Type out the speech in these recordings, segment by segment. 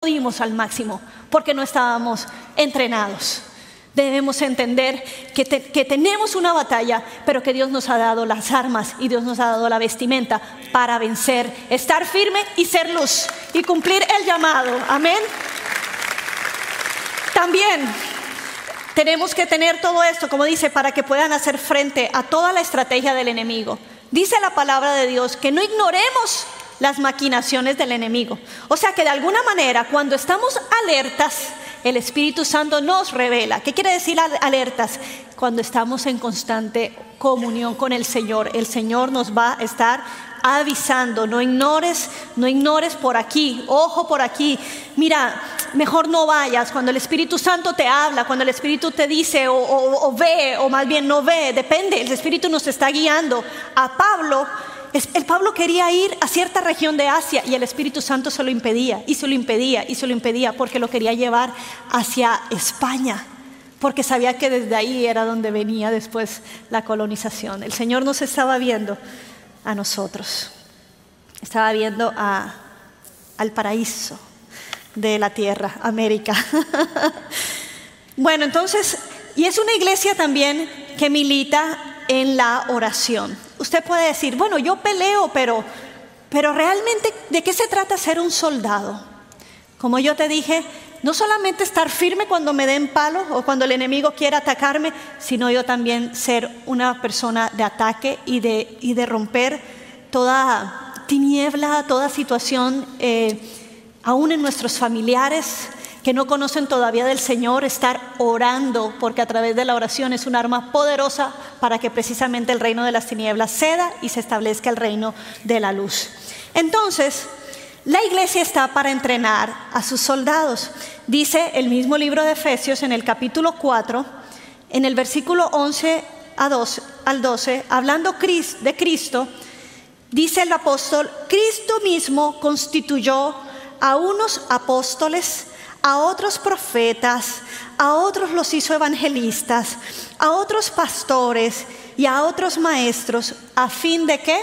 dimos al máximo porque no estábamos entrenados. Debemos entender que tenemos una batalla, pero que Dios nos ha dado las armas y Dios nos ha dado la vestimenta para vencer, estar firme y ser luz y cumplir el llamado. Amén. También tenemos que tener todo esto, como dice, para que puedan hacer frente a toda la estrategia del enemigo. Dice la palabra de Dios que no ignoremos las maquinaciones del enemigo. O sea que de alguna manera, cuando estamos alertas, el Espíritu Santo nos revela. ¿Qué quiere decir alertas? Cuando estamos en constante comunión con el Señor nos va a estar avisando. No ignores por aquí, ojo por aquí. Mira, mejor no vayas. Cuando el Espíritu Santo te habla, cuando el Espíritu te dice o ve, o más bien no ve, depende, el Espíritu nos está guiando. A Pablo quería ir a cierta región de Asia y el Espíritu Santo se lo impedía porque lo quería llevar hacia España, porque sabía que desde ahí era donde venía después la colonización. El Señor nos estaba viendo a nosotros, estaba viendo al paraíso de la tierra, América. Bueno, entonces, y es una iglesia también que milita en la oración. Usted puede decir, bueno, yo peleo, pero realmente, ¿de qué se trata ser un soldado? Como yo te dije, no solamente estar firme cuando me den palo o cuando el enemigo quiera atacarme, sino yo también ser una persona de ataque y de romper toda tiniebla, toda situación, aún en nuestros familiares que no conocen todavía del Señor, estar orando, porque a través de la oración es un arma poderosa para que precisamente el reino de las tinieblas ceda y se establezca el reino de la luz. Entonces, la iglesia está para entrenar a sus soldados. Dice el mismo libro de Efesios en el capítulo 4, en el versículo 11 al 12, hablando de Cristo, dice el apóstol: Cristo mismo constituyó a unos apóstoles, a otros profetas, a otros los hizo evangelistas, a otros pastores y a otros maestros, ¿a fin de qué?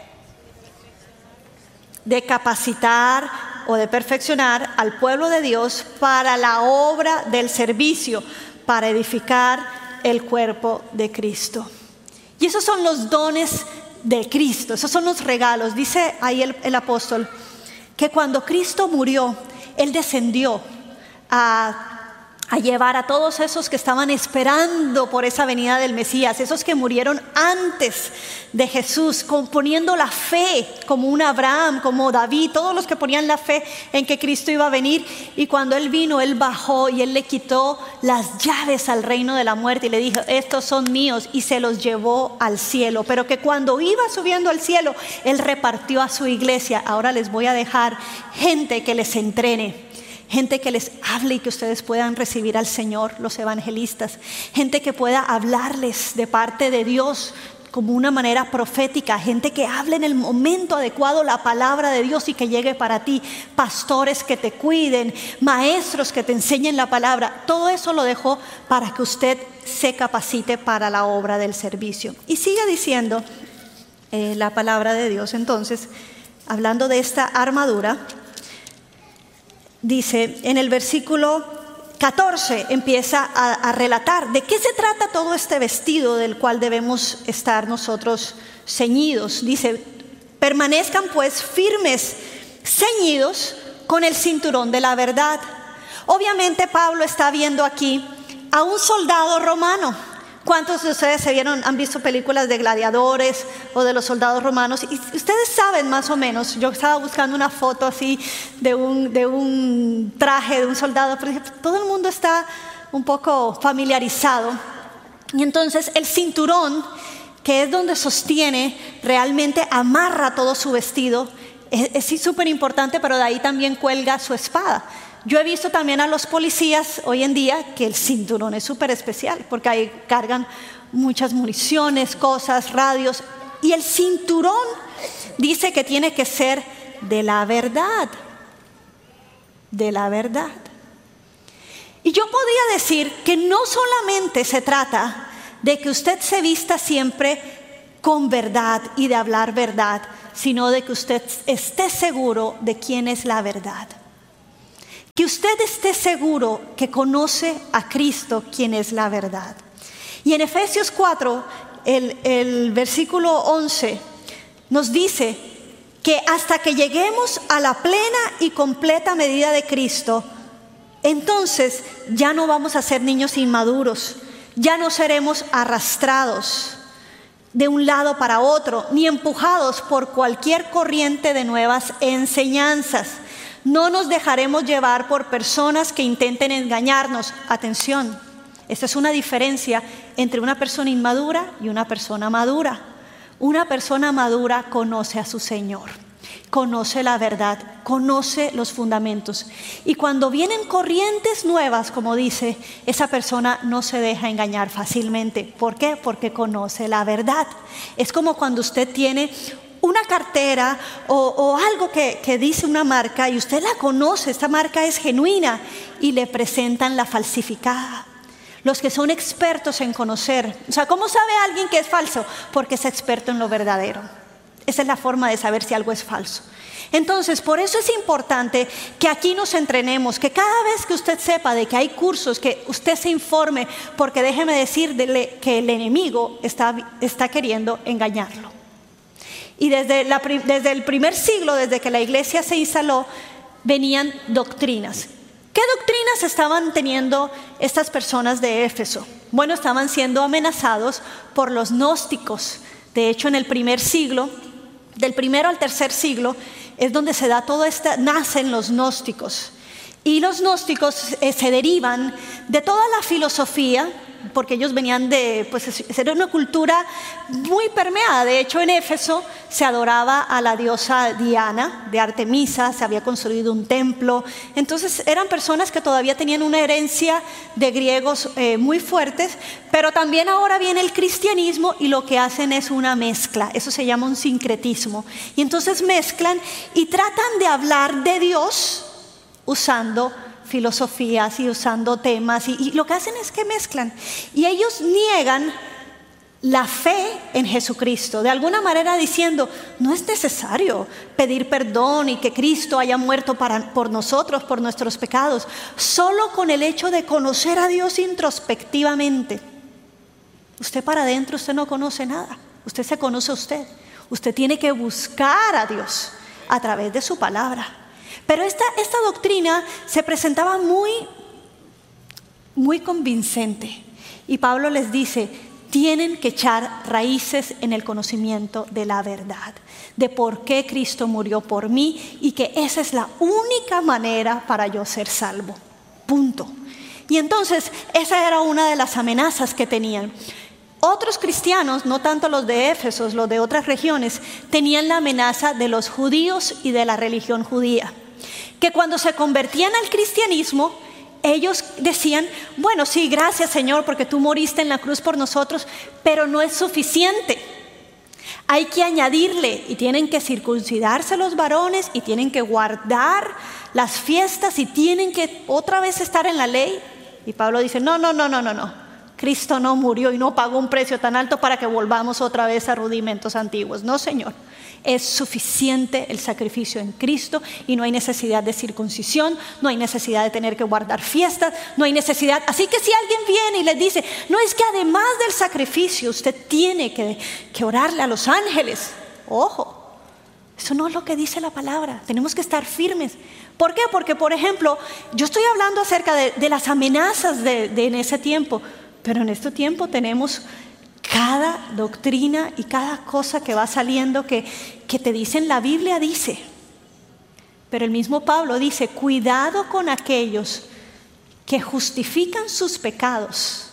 De capacitar o de perfeccionar al pueblo de Dios para la obra del servicio, para edificar el cuerpo de Cristo. Y esos son los dones de Cristo, esos son los regalos. Dice ahí el apóstol que cuando Cristo murió, Él descendió a llevar a todos esos que estaban esperando por esa venida del Mesías, esos que murieron antes de Jesús, poniendo la fe, como un Abraham, como David, todos los que ponían la fe en que Cristo iba a venir. Y cuando Él vino, Él bajó y Él le quitó las llaves al reino de la muerte y le dijo: estos son míos, y se los llevó al cielo. Pero que cuando iba subiendo al cielo, Él repartió a su iglesia: ahora les voy a dejar gente que les entrene, gente que les hable y que ustedes puedan recibir al Señor, los evangelistas, gente que pueda hablarles de parte de Dios como una manera profética, gente que hable en el momento adecuado la palabra de Dios y que llegue para ti, pastores que te cuiden, maestros que te enseñen la palabra. Todo eso lo dejó para que usted se capacite para la obra del servicio. Y sigue diciendo la palabra de Dios. Entonces, hablando de esta armadura, dice en el versículo 14, empieza a relatar de qué se trata todo este vestido del cual debemos estar nosotros ceñidos. Dice: permanezcan pues firmes, ceñidos con el cinturón de la verdad. Obviamente Pablo está viendo aquí a un soldado romano. ¿Cuántos de ustedes han visto películas de gladiadores o de los soldados romanos? Y ustedes saben más o menos. Yo estaba buscando una foto así de un traje de un soldado, pero todo el mundo está un poco familiarizado. Y entonces el cinturón, que es donde sostiene, realmente amarra todo su vestido, es súper importante, pero de ahí también cuelga su espada. Yo he visto también a los policías hoy en día que el cinturón es súper especial, porque ahí cargan muchas municiones, cosas, radios. Y el cinturón dice que tiene que ser de la verdad. De la verdad. Y yo podría decir que no solamente se trata de que usted se vista siempre con verdad y de hablar verdad, sino de que usted esté seguro de quién es la verdad. Que usted esté seguro que conoce a Cristo, quien es la verdad. Y en Efesios 4, el versículo 11, nos dice que hasta que lleguemos a la plena y completa medida de Cristo, entonces ya no vamos a ser niños inmaduros, ya no seremos arrastrados de un lado para otro, ni empujados por cualquier corriente de nuevas enseñanzas. No nos dejaremos llevar por personas que intenten engañarnos. Atención, esta es una diferencia entre una persona inmadura y una persona madura. Una persona madura conoce a su Señor, conoce la verdad, conoce los fundamentos. Y cuando vienen corrientes nuevas, como dice, esa persona no se deja engañar fácilmente. ¿Por qué? Porque conoce la verdad. Es como cuando usted tiene una cartera o algo que dice una marca y usted la conoce, esta marca es genuina, y le presentan la falsificada. Los que son expertos en conocer, o sea, ¿cómo sabe alguien que es falso? Porque es experto en lo verdadero. Esa es la forma de saber si algo es falso. Entonces, por eso es importante que aquí nos entrenemos, que cada vez que usted sepa de que hay cursos, que usted se informe, porque déjeme decirle que el enemigo está queriendo engañarlo. Y desde el primer siglo, desde que la iglesia se instaló, venían doctrinas. ¿Qué doctrinas estaban teniendo estas personas de Éfeso? Bueno, estaban siendo amenazados por los gnósticos. De hecho, en el primer siglo, del primero al tercer siglo, es donde se da todo esto, nacen los gnósticos. Y los gnósticos se derivan de toda la filosofía, porque ellos venían era una cultura muy permeada. De hecho, en Éfeso se adoraba a la diosa Diana de Artemisa, se había construido un templo. Entonces eran personas que todavía tenían una herencia de griegos muy fuertes, pero también ahora viene el cristianismo y lo que hacen es una mezcla. Eso se llama un sincretismo. Y entonces mezclan y tratan de hablar de Dios usando filosofías y usando temas, y lo que hacen es que mezclan, y ellos niegan la fe en Jesucristo, de alguna manera diciendo, no es necesario pedir perdón y que Cristo haya muerto por nosotros, por nuestros pecados, solo con el hecho de conocer a Dios introspectivamente. Usted para adentro, usted no conoce nada, usted se conoce a usted. Usted tiene que buscar a Dios a través de su palabra. Pero esta doctrina se presentaba muy convincente. Y Pablo les dice, tienen que echar raíces en el conocimiento de la verdad, de por qué Cristo murió por mí y que esa es la única manera para yo ser salvo. Punto. Y entonces esa era una de las amenazas que tenían. Otros cristianos, no tanto los de Éfeso, los de otras regiones, tenían la amenaza de los judíos y de la religión judía. Que cuando se convertían al cristianismo, ellos decían, bueno, sí, gracias Señor, porque tú moriste en la cruz por nosotros, pero no es suficiente. Hay que añadirle, y tienen que circuncidarse los varones, y tienen que guardar las fiestas, y tienen que otra vez estar en la ley. Y Pablo dice, no. Cristo no murió y no pagó un precio tan alto para que volvamos otra vez a rudimentos antiguos. No, Señor. Es suficiente el sacrificio en Cristo y no hay necesidad de circuncisión, no hay necesidad de tener que guardar fiestas, no hay necesidad. Así que si alguien viene y les dice, no, es que además del sacrificio usted tiene que orarle a los ángeles. Ojo, eso no es lo que dice la palabra, tenemos que estar firmes. ¿Por qué? Porque, por ejemplo, yo estoy hablando acerca de las amenazas de en ese tiempo, pero en este tiempo tenemos cada doctrina y cada cosa que va saliendo que te dicen, la Biblia dice. Pero el mismo Pablo dice, cuidado con aquellos que justifican sus pecados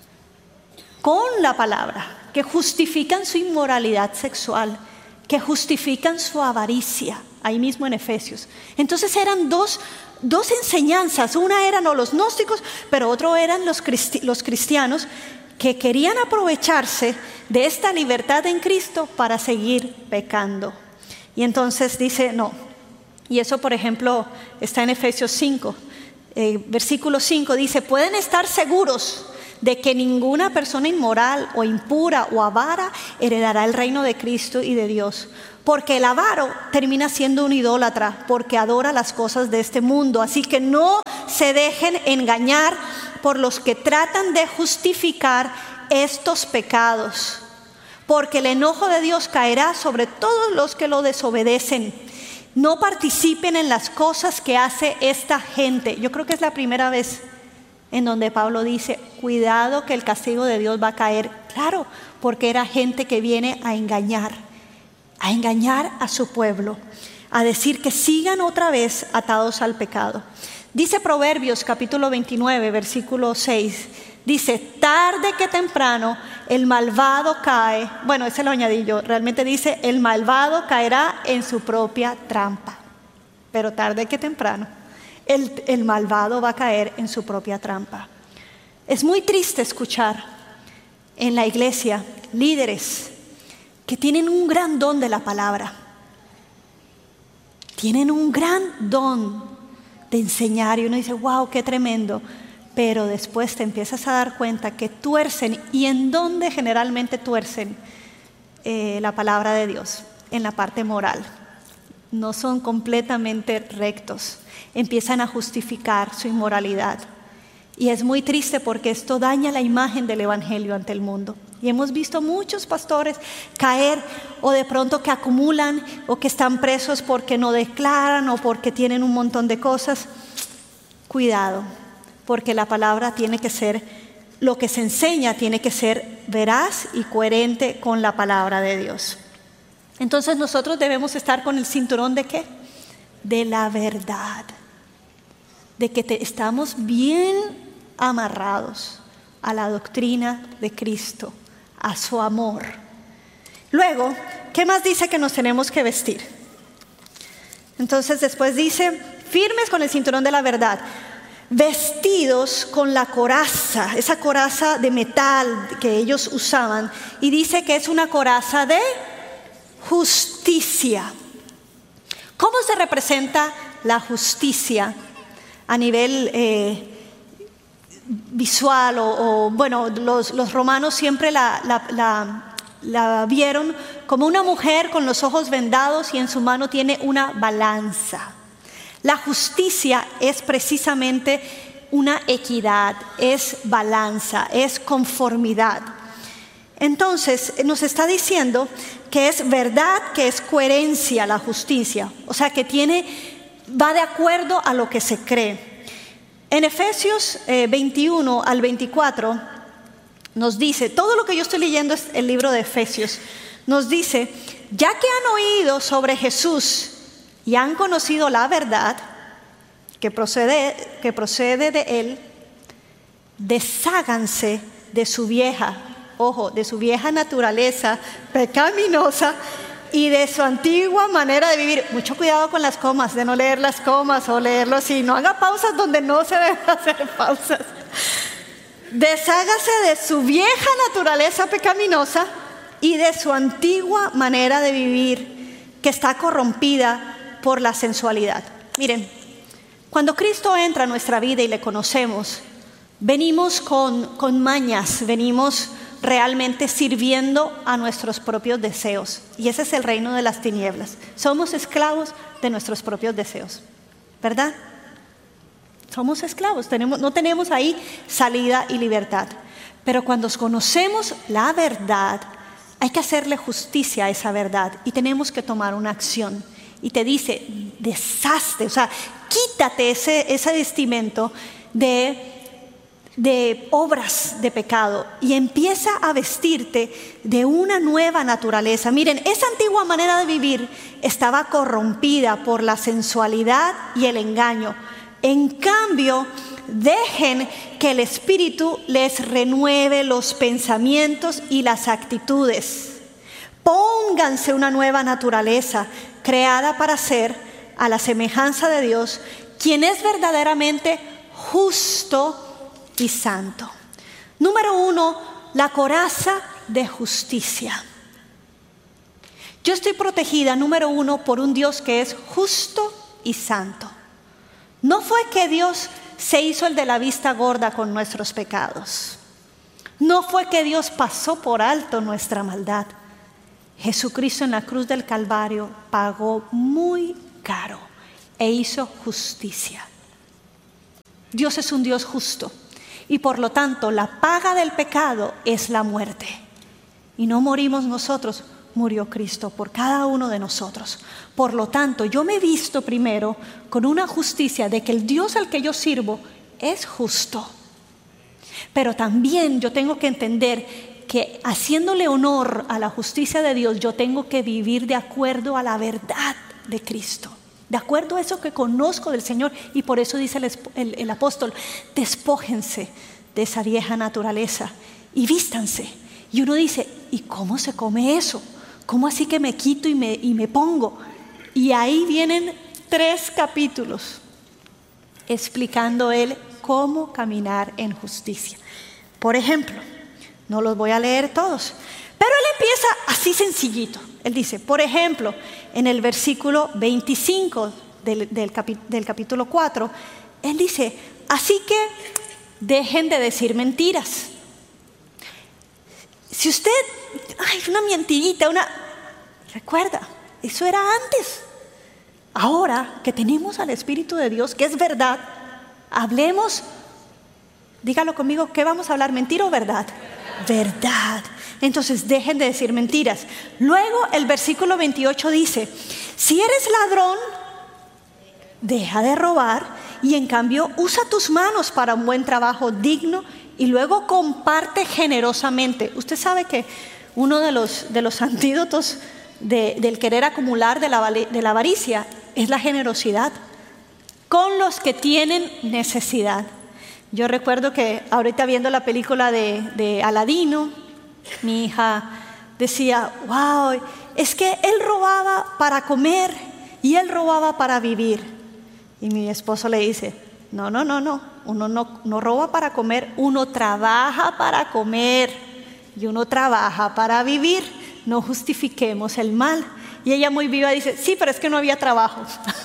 con la palabra, que justifican su inmoralidad sexual, que justifican su avaricia, ahí mismo en Efesios. Entonces eran dos enseñanzas, una eran los gnósticos, pero otro eran los cristianos, que querían aprovecharse de esta libertad en Cristo para seguir pecando. Y entonces dice, no. Y eso, por ejemplo, está en Efesios 5, versículo 5, dice, pueden estar seguros de que ninguna persona inmoral o impura o avara heredará el reino de Cristo y de Dios. Porque el avaro termina siendo un idólatra, porque adora las cosas de este mundo. Así que no se dejen engañar por los que tratan de justificar estos pecados, porque el enojo de Dios caerá sobre todos los que lo desobedecen. No participen en las cosas que hace esta gente. Yo creo que es la primera vez en donde Pablo dice, cuidado que el castigo de Dios va a caer. Claro, porque era gente que viene a engañar a su pueblo, a decir que sigan otra vez atados al pecado. Dice Proverbios capítulo 29, versículo 6, dice, tarde que temprano el malvado cae. Bueno, ese lo añadí yo, realmente dice, el malvado caerá en su propia trampa. Pero tarde que temprano el malvado va a caer en su propia trampa. Es muy triste escuchar en la iglesia líderes que tienen un gran don de la palabra. Tienen un gran don de enseñar y uno dice, wow, qué tremendo. Pero después te empiezas a dar cuenta que tuercen. ¿Y en dónde generalmente tuercen la palabra de Dios? En la parte moral. No son completamente rectos. Empiezan a justificar su inmoralidad. Y es muy triste porque esto daña la imagen del evangelio ante el mundo. Y hemos visto muchos pastores caer o de pronto que acumulan o que están presos porque no declaran o porque tienen un montón de cosas. Cuidado, porque la palabra tiene que ser, lo que se enseña tiene que ser veraz y coherente con la palabra de Dios. Entonces nosotros debemos estar con el cinturón ¿de qué? De la verdad. De que estamos bien amarrados a la doctrina de Cristo, a su amor. Luego, ¿qué más dice que nos tenemos que vestir? Entonces después dice, firmes con el cinturón de la verdad, vestidos con la coraza, esa coraza de metal que ellos usaban, y dice que es una coraza de justicia. ¿Cómo se representa la justicia a nivel visual? Bueno, los romanos siempre la vieron como una mujer con los ojos vendados y en su mano tiene una balanza. La justicia es precisamente una equidad, es balanza, es conformidad. Entonces nos está diciendo que es verdad, que es coherencia la justicia, o sea que va de acuerdo a lo que se cree. En Efesios 21 al 24 nos dice, todo lo que yo estoy leyendo es el libro de Efesios, nos dice, ya que han oído sobre Jesús y han conocido la verdad que procede de Él, desháganse de su vieja naturaleza pecaminosa y de su antigua manera de vivir. Mucho cuidado con las comas, de no leer las comas o leerlo así. No haga pausas donde no se deben hacer pausas. Deshágase de su vieja naturaleza pecaminosa y de su antigua manera de vivir, que está corrompida por la sensualidad. Miren, cuando Cristo entra a nuestra vida y le conocemos, venimos con mañas, venimos realmente sirviendo a nuestros propios deseos. Y ese es el reino de las tinieblas. Somos esclavos de nuestros propios deseos, ¿verdad? Somos esclavos, no tenemos ahí salida y libertad. Pero cuando conocemos la verdad, hay que hacerle justicia a esa verdad y tenemos que tomar una acción. Y te dice, deshazte, o sea, quítate ese vestimento de obras de pecado y empieza a vestirte de una nueva naturaleza. Miren, esa antigua manera de vivir estaba corrompida por la sensualidad y el engaño. En cambio, dejen que el Espíritu les renueve los pensamientos y las actitudes. Pónganse una nueva naturaleza creada para ser a la semejanza de Dios, quien es verdaderamente justo y santo. Número 1, la coraza de justicia. Yo estoy protegida, número 1, por un Dios que es justo y santo. No fue que Dios se hizo el de la vista gorda con nuestros pecados. No fue que Dios pasó por alto nuestra maldad. Jesucristo en la cruz del Calvario pagó muy caro e hizo justicia. Dios es un Dios justo y por lo tanto la paga del pecado es la muerte. Y no morimos nosotros, murió Cristo por cada uno de nosotros. Por lo tanto, yo me visto primero con una justicia de que el Dios al que yo sirvo es justo. Pero también yo tengo que entender que haciéndole honor a la justicia de Dios, yo tengo que vivir de acuerdo a la verdad de Cristo, de acuerdo a eso que conozco del Señor. Y por eso dice el apóstol, despójense de esa vieja naturaleza y vístanse. Y uno dice, ¿y cómo se come eso? ¿Cómo así que me quito y me pongo? Y ahí vienen 3 capítulos explicando él cómo caminar en justicia. Por ejemplo, no los voy a leer todos, pero él empieza así sencillito. Él dice, por ejemplo, en el versículo 25 del capítulo 4, él dice, así que dejen de decir mentiras. Si usted, una mentirita, recuerda, eso era antes. Ahora que tenemos al Espíritu de Dios, que es verdad, hablemos, dígalo conmigo, ¿qué vamos a hablar? ¿Mentira o verdad? Verdad. Entonces dejen de decir mentiras. Luego el versículo 28 dice, si eres ladrón, deja de robar y en cambio usa tus manos para un buen trabajo digno y luego comparte generosamente. Usted sabe que uno de los antídotos del querer acumular, de la avaricia, es la generosidad con los que tienen necesidad. Yo recuerdo que ahorita viendo la película de Aladino, mi hija decía, wow, es que él robaba para comer y él robaba para vivir. Y mi esposo le dice, no, uno no roba para comer, uno trabaja para comer y uno trabaja para vivir. No justifiquemos el mal. Y ella muy viva dice, sí, pero es que no había trabajo.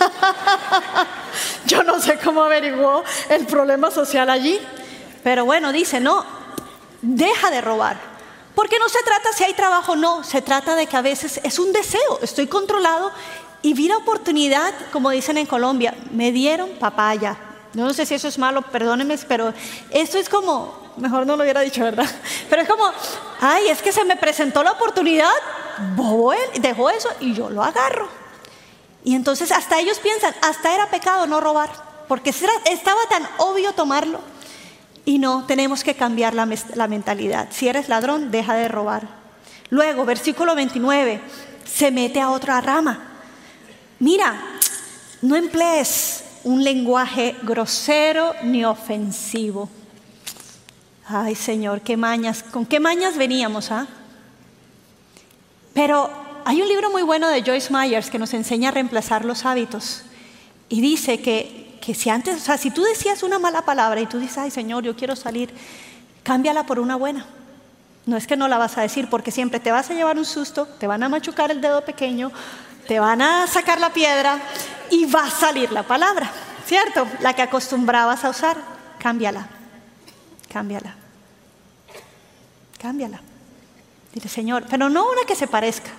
Yo no sé cómo averiguó el problema social allí. Pero bueno, dice, no, deja de robar. Porque no se trata si hay trabajo o no, se trata de que a veces es un deseo, estoy controlado y vi la oportunidad, como dicen en Colombia, me dieron papaya. No sé si eso es malo, perdónenme, pero esto es como, mejor no lo hubiera dicho, ¿verdad? Pero es como, ay, es que se me presentó la oportunidad, bobo él, dejó eso y yo lo agarro. Y entonces hasta ellos piensan, hasta era pecado no robar, porque estaba tan obvio tomarlo. Y no, tenemos que cambiar la mentalidad. Si eres ladrón, deja de robar. Luego, versículo 29, se mete a otra rama. Mira, no emplees un lenguaje grosero ni ofensivo. Ay, Señor, qué mañas, ¿con qué mañas veníamos? Pero hay un libro muy bueno de Joyce Myers que nos enseña a reemplazar los hábitos. Y dice que si antes, o sea, si tú decías una mala palabra y tú dices, ay, Señor, yo quiero salir, cámbiala por una buena. No es que no la vas a decir, porque siempre te vas a llevar un susto, te van a machucar el dedo pequeño, te van a sacar la piedra y va a salir la palabra, ¿cierto? La que acostumbrabas a usar, cámbiala. Dile, Señor, pero no una que se parezca.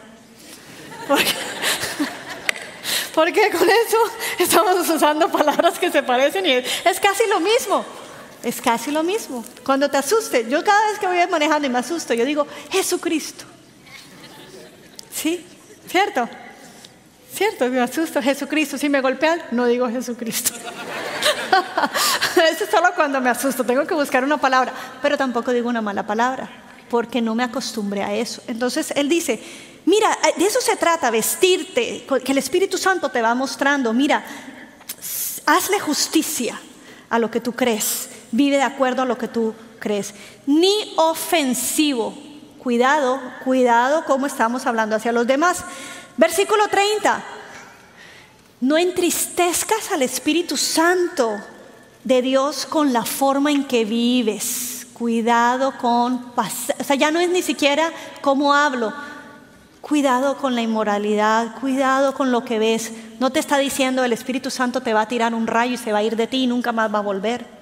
Porque con eso estamos usando palabras que se parecen y es casi lo mismo. Es casi lo mismo. Cuando te asuste, yo cada vez que voy manejando y me asusto, yo digo, Jesucristo. ¿Sí? ¿Cierto? ¿Cierto? Me asusto, Jesucristo. Si me golpean, no digo Jesucristo. Eso es solo cuando me asusto. Tengo que buscar una palabra, pero tampoco digo una mala palabra, porque no me acostumbré a eso. Entonces él dice, mira, de eso se trata, vestirte, que el Espíritu Santo te va mostrando, mira, hazle justicia a lo que tú crees, vive de acuerdo a lo que tú crees, ni ofensivo, cuidado cómo estamos hablando hacia los demás. Versículo 30, no entristezcas al Espíritu Santo de Dios con la forma en que vives, cuidado con, o sea, ya no es ni siquiera cómo hablo, cuidado con la inmoralidad, cuidado con lo que ves. No te está diciendo el Espíritu Santo te va a tirar un rayo y se va a ir de ti y nunca más va a volver.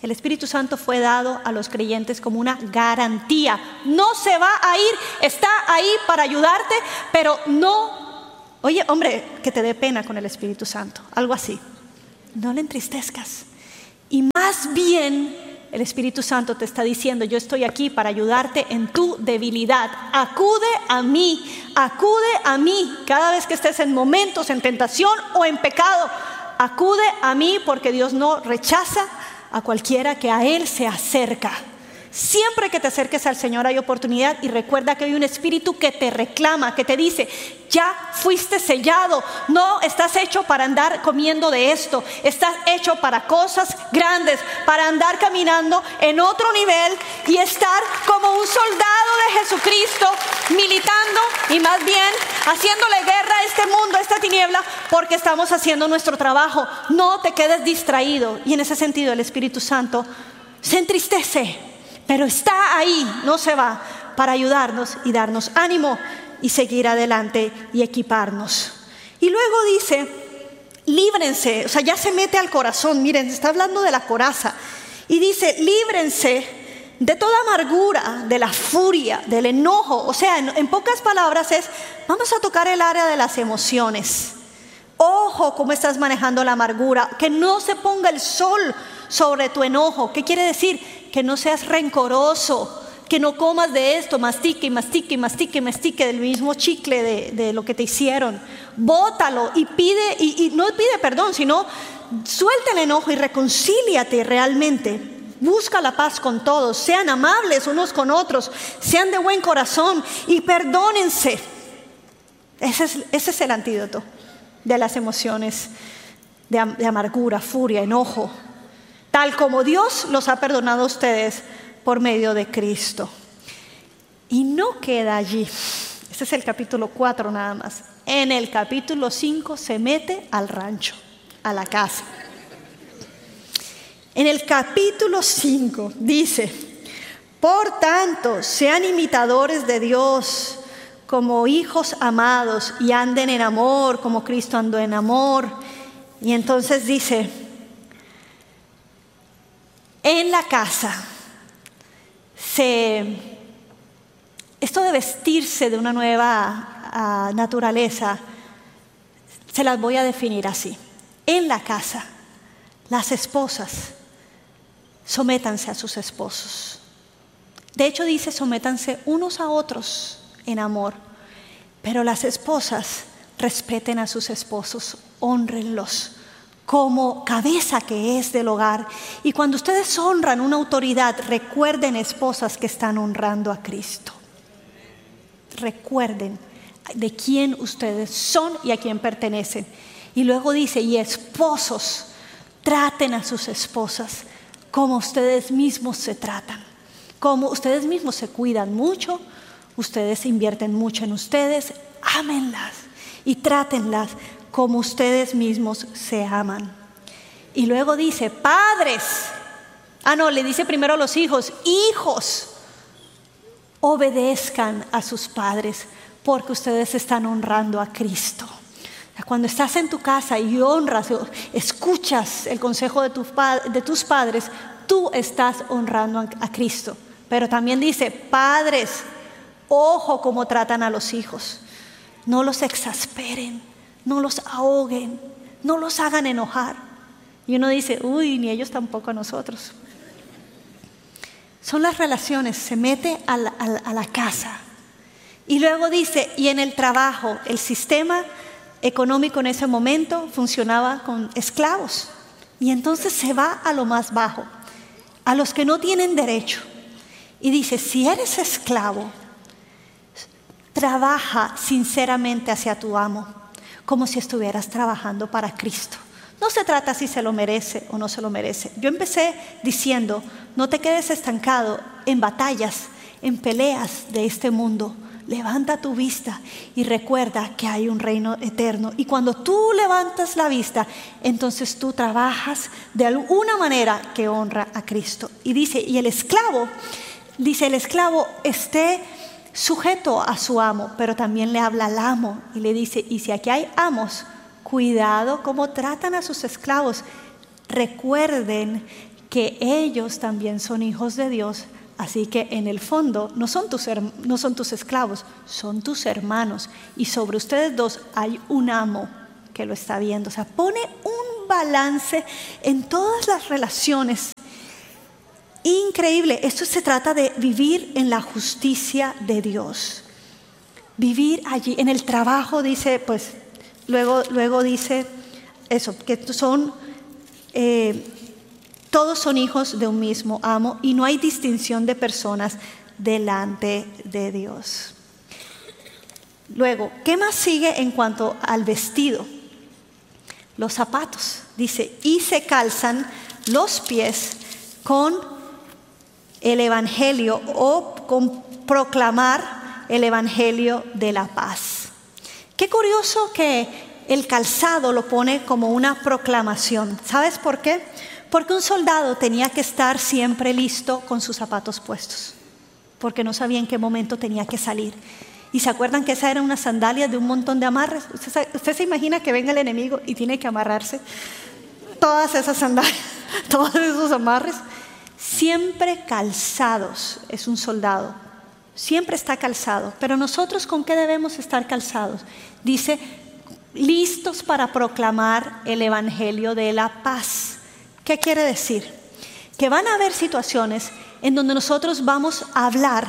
El Espíritu Santo fue dado a los creyentes como una garantía. No se va a ir, está ahí para ayudarte, pero no, oye, hombre, que te dé pena con el Espíritu Santo, algo así. No le entristezcas. Y más bien, el Espíritu Santo te está diciendo, yo estoy aquí para ayudarte en tu debilidad. Acude a mí cada vez que estés en momentos, en tentación o en pecado. Acude a mí porque Dios no rechaza a cualquiera que a Él se acerca. Siempre que te acerques al Señor hay oportunidad, y recuerda que hay un espíritu que te reclama, que te dice, ya fuiste sellado, no estás hecho para andar comiendo de esto, estás hecho para cosas grandes, para andar caminando en otro nivel y estar como un soldado de Jesucristo, militando y más bien haciéndole guerra a este mundo, a esta tiniebla, porque estamos haciendo nuestro trabajo. No te quedes distraído. Y en ese sentido el Espíritu Santo se entristece, pero está ahí, no se va, para ayudarnos y darnos ánimo y seguir adelante y equiparnos. Y luego dice, líbrense, o sea, ya se mete al corazón, miren, está hablando de la coraza, y dice, líbrense de toda amargura, de la furia, del enojo. O sea, en pocas palabras vamos a tocar el área de las emociones. Ojo, cómo estás manejando la amargura, que no se ponga el sol sobre tu enojo. ¿Qué quiere decir? Que no seas rencoroso, que no comas de esto, mastique del mismo chicle de lo que te hicieron. Bótalo y pide, y no pide perdón, sino suelta el enojo y reconcíliate realmente. Busca la paz con todos, sean amables unos con otros, sean de buen corazón y perdónense. Ese es el antídoto de las emociones de amargura, furia, enojo, tal como Dios los ha perdonado a ustedes por medio de Cristo. Y no queda allí. Este es el capítulo 4 nada más. En el capítulo 5 se mete al rancho, a la casa. En el capítulo 5 dice, por tanto, sean imitadores de Dios como hijos amados y anden en amor como Cristo andó en amor. Y entonces dice, en la casa, esto de vestirse de una nueva naturaleza, se las voy a definir así. En la casa, las esposas, sométanse a sus esposos. De hecho dice, sométanse unos a otros en amor. Pero las esposas, respeten a sus esposos, hónrenlos como cabeza que es del hogar. Y cuando ustedes honran una autoridad, recuerden, esposas, que están honrando a Cristo. Recuerden de quién ustedes son y a quién pertenecen. Y luego dice, y esposos, traten a sus esposas como ustedes mismos se tratan, como ustedes mismos se cuidan mucho, ustedes invierten mucho en ustedes, ámenlas y trátenlas como ustedes mismos se aman. Y luego dice, padres, le dice primero a los hijos, hijos, obedezcan a sus padres porque ustedes están honrando a Cristo. Cuando estás en tu casa y honras, escuchas el consejo de tus padres, tú estás honrando a Cristo. Pero también dice, padres, ojo cómo tratan a los hijos. No los exasperen, no los ahoguen, no los hagan enojar. Y uno dice, ni ellos tampoco a nosotros. Son las relaciones, se mete a la casa. Y luego dice, y en el trabajo, el sistema económico en ese momento funcionaba con esclavos. Y entonces se va a lo más bajo, a los que no tienen derecho. Y dice, si eres esclavo, trabaja sinceramente hacia tu amo, como si estuvieras trabajando para Cristo. No se trata si se lo merece o no se lo merece. Yo empecé diciendo, no te quedes estancado en batallas, en peleas de este mundo. Levanta tu vista y recuerda que hay un reino eterno. Y cuando tú levantas la vista, entonces tú trabajas de alguna manera que honra a Cristo. Y dice, y el esclavo esté sujeto a su amo, pero también le habla al amo y le dice, y si aquí hay amos, cuidado cómo tratan a sus esclavos. Recuerden que ellos también son hijos de Dios. Así que en el fondo no son tus esclavos, son tus hermanos. Y sobre ustedes dos hay un amo que lo está viendo. O sea, pone un balance en todas las relaciones. Increíble. Esto se trata de vivir en la justicia de Dios. Vivir allí. En el trabajo dice, pues, luego dice eso, que son... todos son hijos de un mismo amo y no hay distinción de personas delante de Dios. Luego, ¿qué más sigue en cuanto al vestido? Los zapatos. Dice, y se calzan los pies con el evangelio o con proclamar el evangelio de la paz. Qué curioso que el calzado lo pone como una proclamación. ¿Sabes por qué? Porque un soldado tenía que estar siempre listo con sus zapatos puestos, porque no sabía en qué momento tenía que salir. ¿Y se acuerdan que esas eran unas sandalias de un montón de amarres? ¿Usted se imagina que venga el enemigo y tiene que amarrarse todas esas sandalias, todos esos amarres? Siempre calzados es un soldado, siempre está calzado. Pero nosotros, ¿con qué debemos estar calzados? Dice, listos para proclamar el evangelio de la paz. ¿Qué quiere decir? Que van a haber situaciones en donde nosotros vamos a hablar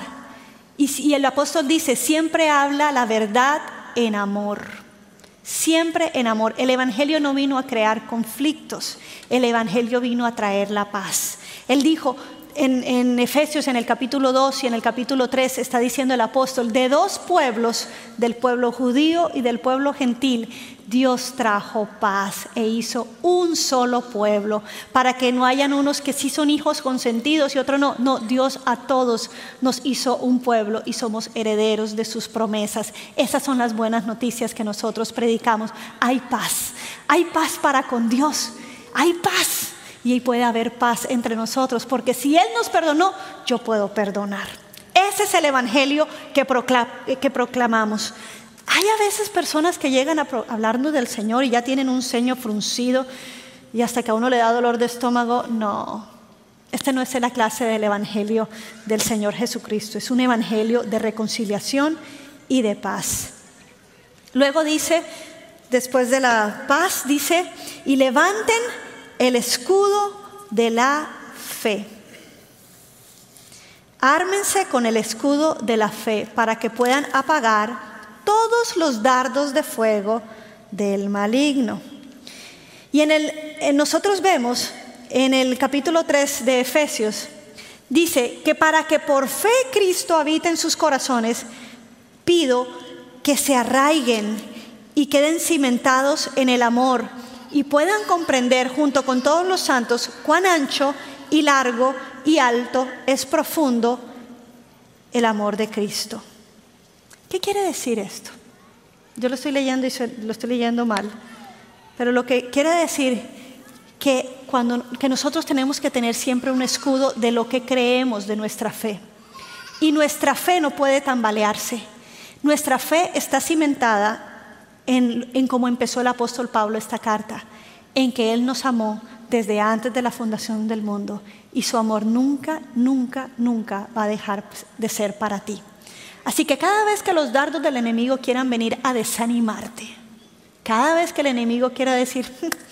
y el apóstol dice, siempre habla la verdad en amor. Siempre en amor. El evangelio no vino a crear conflictos, el evangelio vino a traer la paz. Él dijo en Efesios, en el capítulo 2 y en el capítulo 3, está diciendo el apóstol, de dos pueblos, del pueblo judío y del pueblo gentil, Dios trajo paz e hizo un solo pueblo, para que no hayan unos que sí son hijos consentidos y otros no. No, Dios a todos nos hizo un pueblo y somos herederos de sus promesas. Esas son las buenas noticias que nosotros predicamos. Hay paz para con Dios, hay paz. Y ahí puede haber paz entre nosotros, porque si Él nos perdonó, yo puedo perdonar. Ese es el evangelio que proclamamos. Hay a veces personas que llegan a hablarnos del Señor y ya tienen un ceño fruncido y hasta que a uno le da dolor de estómago. No, este no es la clase del evangelio del Señor Jesucristo. Es un evangelio de reconciliación y de paz. Luego dice, después de la paz, dice, y levanten el escudo de la fe. Ármense con el escudo de la fe para que puedan apagar todos los dardos de fuego del maligno. Y nosotros vemos en el capítulo 3 de Efesios, dice que para que por fe Cristo habite en sus corazones, pido que se arraiguen y queden cimentados en el amor y puedan comprender junto con todos los santos cuán ancho y largo y alto es profundo el amor de Cristo. ¿Qué quiere decir esto? Yo lo estoy leyendo y lo estoy leyendo mal, pero lo que quiere decir que nosotros tenemos que tener siempre un escudo de lo que creemos, de nuestra fe. Y nuestra fe no puede tambalearse. Nuestra fe está cimentada en cómo empezó el apóstol Pablo esta carta, en que Él nos amó desde antes de la fundación del mundo y su amor nunca, nunca, nunca va a dejar de ser para ti. Así que cada vez que los dardos del enemigo quieran venir a desanimarte, cada vez que el enemigo quiera decir,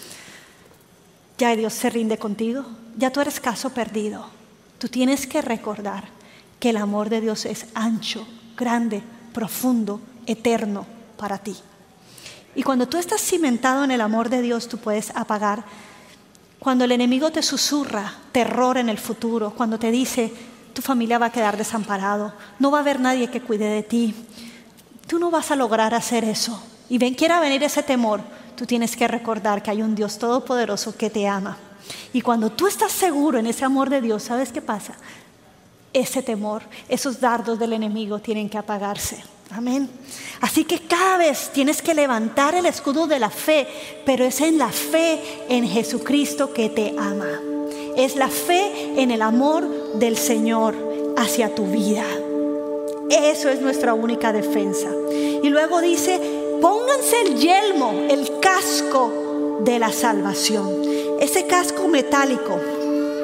ya Dios se rinde contigo, ya tú eres caso perdido, tú tienes que recordar que el amor de Dios es ancho, grande, profundo, eterno para ti. Y cuando tú estás cimentado en el amor de Dios, tú puedes apagar. Cuando el enemigo te susurra terror en el futuro, cuando te dice, tu familia va a quedar desamparado, no va a haber nadie que cuide de ti, tú no vas a lograr hacer eso. Y quiera venir ese temor, tú tienes que recordar que hay un Dios todopoderoso que te ama. Y cuando tú estás seguro en ese amor de Dios, ¿sabes qué pasa? Ese temor, esos dardos del enemigo tienen que apagarse. Amén. Así que cada vez tienes que levantar el escudo de la fe, pero es en la fe en Jesucristo que te ama. Es la fe en el amor del Señor hacia tu vida. Eso es nuestra única defensa. Y luego dice, pónganse el yelmo, el casco de la salvación. Ese casco metálico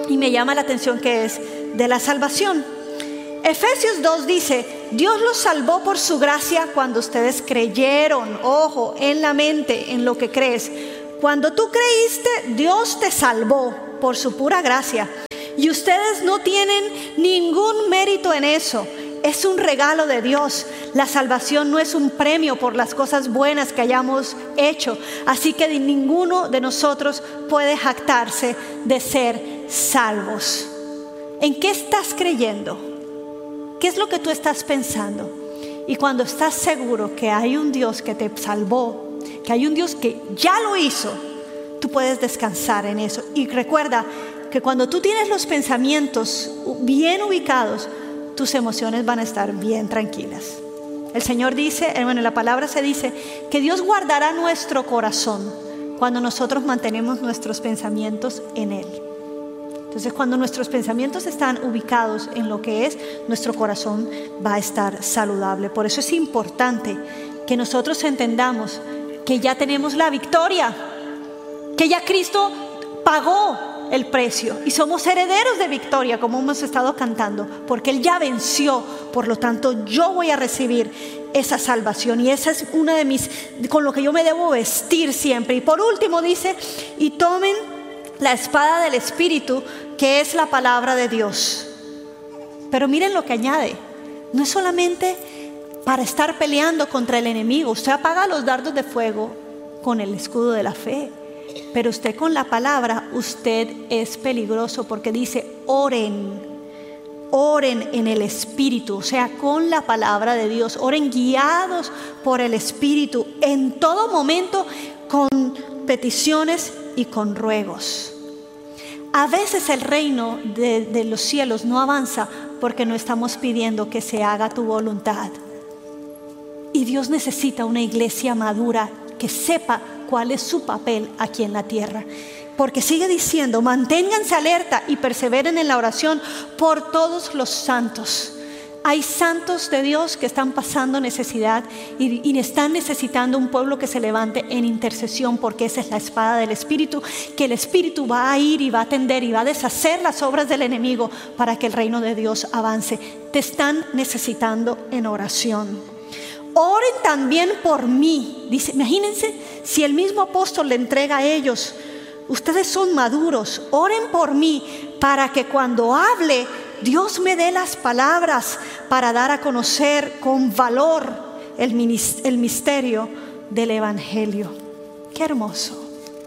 y me llama la atención que es de la salvación. Efesios 2 dice: Dios los salvó por su gracia cuando ustedes creyeron. Ojo, en la mente, en lo que crees. Cuando tú creíste, Dios te salvó por su pura gracia. Y ustedes no tienen ningún mérito en eso. Es un regalo de Dios. La salvación no es un premio por las cosas buenas que hayamos hecho. Así que ninguno de nosotros puede jactarse de ser salvos. ¿En qué estás creyendo? ¿Qué es lo que tú estás pensando? Y cuando estás seguro que hay un Dios que te salvó, que hay un Dios que ya lo hizo, tú puedes descansar en eso. Y recuerda que cuando tú tienes los pensamientos bien ubicados, tus emociones van a estar bien tranquilas. El Señor dice, en la palabra se dice que Dios guardará nuestro corazón cuando nosotros mantenemos nuestros pensamientos en Él. Entonces, cuando nuestros pensamientos están ubicados en lo que es, nuestro corazón va a estar saludable. Por eso es importante que nosotros entendamos que ya tenemos la victoria, que ya Cristo pagó el precio y somos herederos de victoria, como hemos estado cantando, porque Él ya venció. Por lo tanto, yo voy a recibir esa salvación, y esa es una de mis, con lo que yo me debo vestir siempre. Y por último dice: y tomen la espada del Espíritu, que es la palabra de Dios. Pero miren lo que añade: no es solamente para estar peleando contra el enemigo. Usted apaga los dardos de fuego con el escudo de la fe, pero usted con la palabra, usted es peligroso, porque dice: oren en el Espíritu, o sea, con la palabra de Dios. Oren guiados por el Espíritu en todo momento, con peticiones y con ruegos. A veces el reino de los cielos no avanza porque no estamos pidiendo que se haga tu voluntad. Y Dios necesita una iglesia madura que sepa cuál es su papel aquí en la tierra. Porque sigue diciendo: manténganse alerta y perseveren en la oración por todos los santos. Hay santos de Dios que están pasando necesidad y están necesitando un pueblo que se levante en intercesión, porque esa es la espada del Espíritu, que el Espíritu va a ir y va a atender y va a deshacer las obras del enemigo para que el reino de Dios avance. Te están necesitando en oración. Oren también por mí. Dice, imagínense si el mismo apóstol le entrega a ellos: ustedes son maduros, oren por mí para que cuando hable, Dios me dé las palabras para dar a conocer con valor el misterio del Evangelio. Qué hermoso.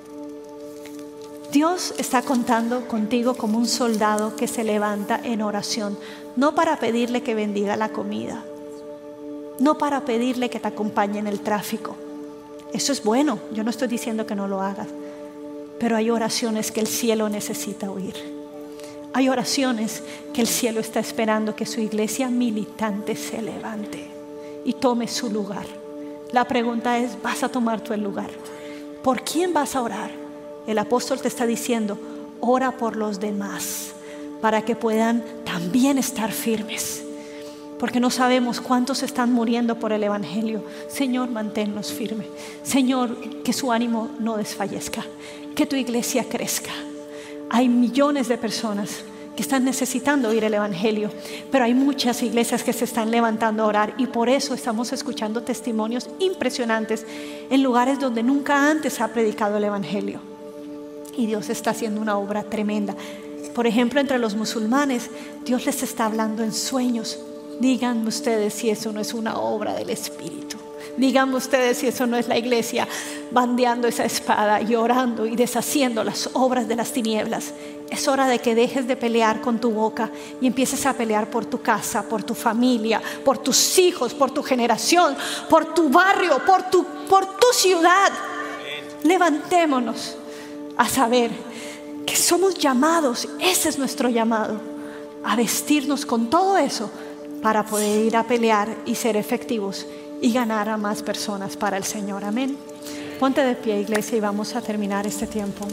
Dios está contando contigo como un soldado que se levanta en oración, no para pedirle que bendiga la comida, no para pedirle que te acompañe en el tráfico. Eso es bueno, yo no estoy diciendo que no lo hagas, pero hay oraciones que el cielo necesita oír. Hay oraciones que el cielo está esperando que su iglesia militante se levante y tome su lugar. La pregunta es: ¿vas a tomar tú el lugar? ¿Por quién vas a orar? El apóstol te está diciendo: ora por los demás para que puedan también estar firmes, porque no sabemos cuántos están muriendo por el Evangelio. Señor, manténnos firmes. Señor, que su ánimo no desfallezca, que tu iglesia crezca. Hay millones de personas que están necesitando oír el Evangelio, pero hay muchas iglesias que se están levantando a orar, y por eso estamos escuchando testimonios impresionantes en lugares donde nunca antes ha predicado el Evangelio. Y Dios está haciendo una obra tremenda. Por ejemplo, entre los musulmanes, Dios les está hablando en sueños. Díganme ustedes si eso no es una obra del Espíritu. Díganme ustedes si eso no es la iglesia bandeando esa espada y orando y deshaciendo las obras de las tinieblas. Es hora de que dejes de pelear con tu boca y empieces a pelear por tu casa, por tu familia, por tus hijos, por tu generación, por tu barrio, por tu ciudad. Levantémonos a saber que somos llamados, ese es nuestro llamado, a vestirnos con todo eso para poder ir a pelear y ser efectivos y ganar a más personas para el Señor. Amén. Ponte de pie, iglesia, y vamos a terminar este tiempo.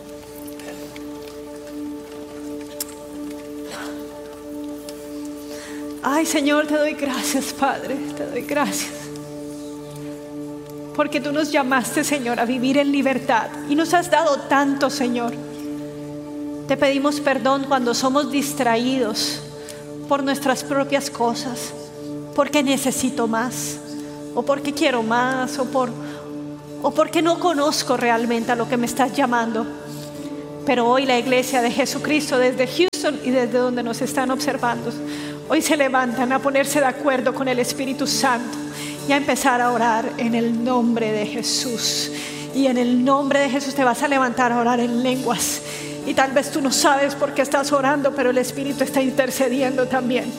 Ay, Señor, te doy gracias, Padre, te doy gracias. Porque tú nos llamaste, Señor, a vivir en libertad y nos has dado tanto, Señor. Te pedimos perdón cuando somos distraídos por nuestras propias cosas, porque necesito más, o porque quiero más, o porque no conozco realmente a lo que me estás llamando. Pero hoy la iglesia de Jesucristo desde Houston y desde donde nos están observando, hoy se levantan a ponerse de acuerdo con el Espíritu Santo y a empezar a orar en el nombre de Jesús. Y en el nombre de Jesús te vas a levantar a orar en lenguas. Y tal vez tú no sabes por qué estás orando, pero el Espíritu está intercediendo también.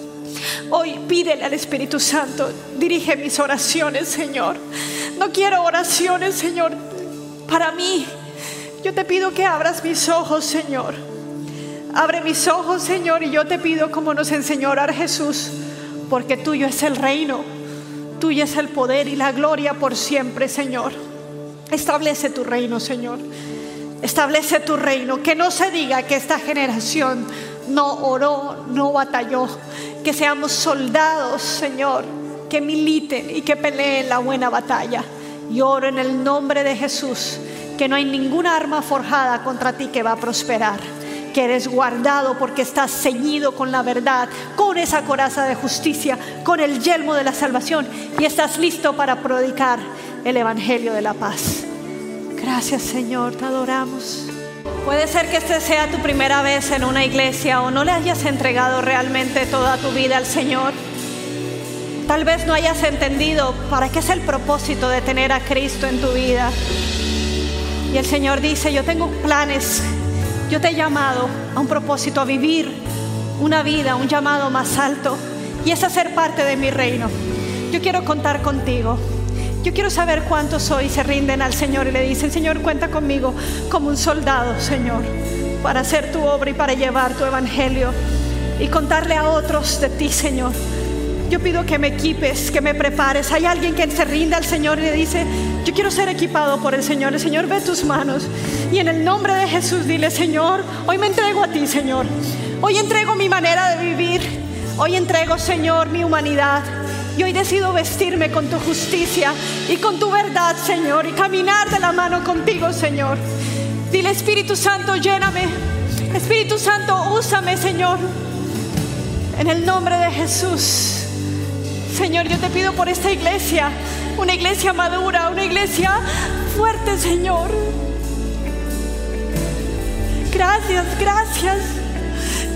Hoy pídele al Espíritu Santo: dirige mis oraciones, Señor. No quiero oraciones, Señor, para mí. Yo te pido que abras mis ojos, Señor. Abre mis ojos, Señor, y yo te pido, como nos enseñó a orar Jesús, porque tuyo es el reino, tuyo es el poder y la gloria por siempre, Señor. Establece tu reino, Señor. Establece tu reino. Que no se diga que esta generación no oró, no batalló. Que seamos soldados, Señor, que militen y que peleen la buena batalla. Y oro en el nombre de Jesús que no hay ninguna arma forjada contra ti que va a prosperar, que eres guardado porque estás ceñido con la verdad, con esa coraza de justicia, con el yelmo de la salvación, y estás listo para predicar el evangelio de la paz. Gracias, Señor, te adoramos. Puede ser que esta sea tu primera vez en una iglesia o no le hayas entregado realmente toda tu vida al Señor. Tal vez no hayas entendido para qué es el propósito de tener a Cristo en tu vida. Y el Señor dice: yo tengo planes, yo te he llamado a un propósito, a vivir una vida, un llamado más alto, y es hacer parte de mi reino. Yo quiero contar contigo. Yo quiero saber cuántos hoy se rinden al Señor y le dicen: Señor, cuenta conmigo como un soldado, Señor, para hacer tu obra y para llevar tu evangelio y contarle a otros de ti, Señor. Yo pido que me equipes, que me prepares. Hay alguien que se rinde al Señor y le dice: yo quiero ser equipado por el Señor. El Señor ve tus manos y en el nombre de Jesús dile: Señor, hoy me entrego a ti, Señor. Hoy entrego mi manera de vivir. Hoy entrego, Señor, mi humanidad. Y hoy decido vestirme con tu justicia y con tu verdad, Señor, y caminar de la mano contigo, Señor. Dile: Espíritu Santo, lléname. Espíritu Santo, úsame, Señor. En el nombre de Jesús. Señor, yo te pido por esta iglesia, una iglesia madura, una iglesia fuerte, Señor. Gracias, gracias.